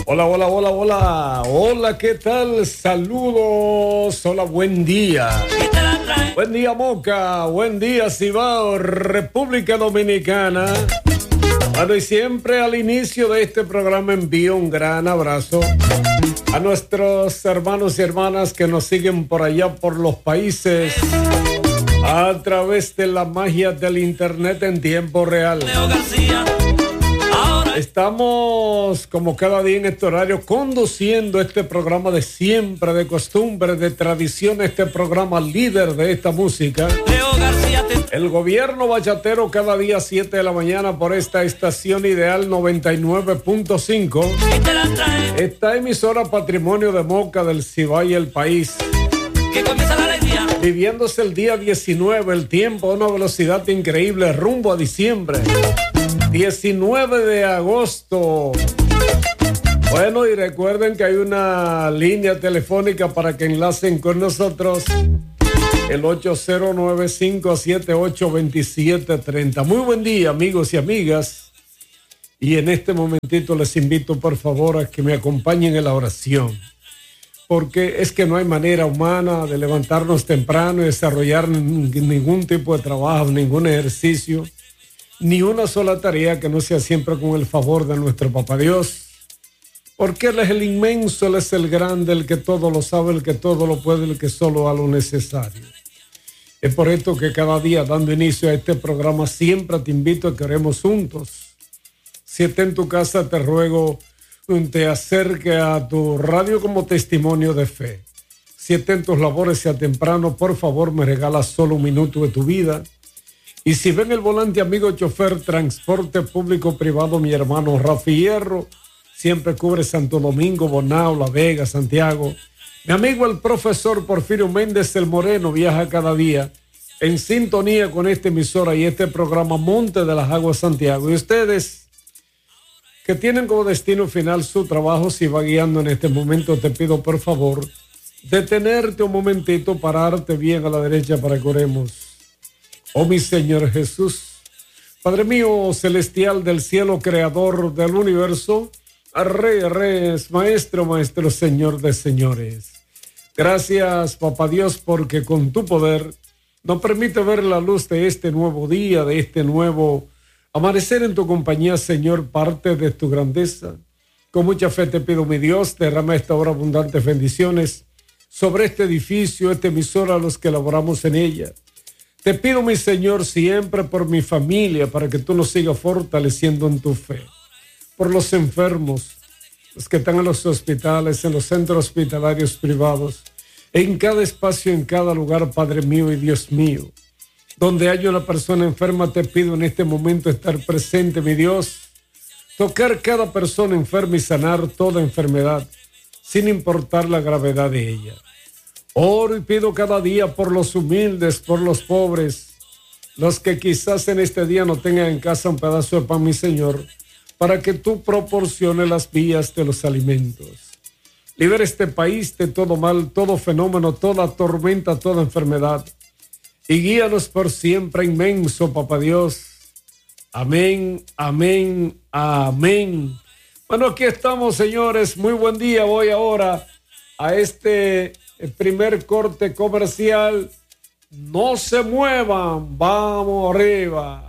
Hola, hola, hola, hola. Hola, ¿qué tal? Saludos. Hola, buen día. Buen día, Moca. Buen día, Cibao, República Dominicana. Bueno, y siempre al inicio de este programa envío un gran abrazo a nuestros hermanos y hermanas que nos siguen por allá por los países a través de la magia del internet en tiempo real. Estamos como cada día en este horario conduciendo este programa de siempre, de costumbre, de tradición, este programa líder de esta música. El gobierno bachatero cada día 7 de la mañana por esta estación ideal 99.5. Esta emisora patrimonio de Moca del Cibao y el país. Viviéndose el día 19, el tiempo a una velocidad increíble rumbo a diciembre. 19 de agosto. Bueno, y recuerden que hay una línea telefónica para que enlacen con nosotros. El 809-578-2730. Muy buen día, amigos y amigas. Y en este momentito les invito, por favor, a que me acompañen en la oración. Porque es que no hay manera humana de levantarnos temprano y desarrollar ningún tipo de trabajo, ningún ejercicio, ni una sola tarea que no sea siempre con el favor de nuestro Papá Dios. Porque Él es el inmenso, Él es el grande, el que todo lo sabe, el que todo lo puede, el que solo hace lo necesario. Es por esto que cada día, dando inicio a este programa, siempre te invito a que oremos juntos. Si estás en tu casa, te ruego te acerque a tu radio como testimonio de fe. Si estás en tus labores, sea temprano, por favor, me regalas solo un minuto de tu vida. Y si ven el volante, amigo chofer, transporte público privado, mi hermano Rafi Hierro, siempre cubre Santo Domingo, Bonao, La Vega, Santiago. Mi amigo el profesor Porfirio Méndez el Moreno viaja cada día en sintonía con esta emisora y este programa Monte de las Aguas Santiago. Y ustedes que tienen como destino final su trabajo, si va guiando en este momento, te pido por favor detenerte un momentito, pararte bien a la derecha para que oremos. Oh mi Señor Jesús, Padre mío celestial del cielo, creador del universo, Rey de Reyes, Maestro, Maestro, Señor de señores. Gracias, Papá Dios, porque con tu poder nos permite ver la luz de este nuevo día, de este nuevo amanecer en tu compañía, Señor, parte de tu grandeza. Con mucha fe te pido, mi Dios, derrama esta hora abundantes bendiciones sobre este edificio, esta emisora, a los que laboramos en ella. Te pido, mi Señor, siempre por mi familia, para que tú nos sigas fortaleciendo en tu fe. Por los enfermos, los que están en los hospitales, en los centros hospitalarios privados, en cada espacio, en cada lugar, Padre mío y Dios mío. Donde haya una persona enferma, te pido en este momento estar presente, mi Dios. Tocar cada persona enferma y sanar toda enfermedad, sin importar la gravedad de ella. Oro y pido cada día por los humildes, por los pobres, los que quizás en este día no tengan en casa un pedazo de pan, mi Señor, para que tú proporciones las vías de los alimentos. Libera este país de todo mal, todo fenómeno, toda tormenta, toda enfermedad. Y guíanos por siempre, inmenso Papá Dios. Amén, amén, amén. Bueno, aquí estamos, señores. Muy buen día. Voy ahora a este primer corte comercial. No se muevan, vamos arriba.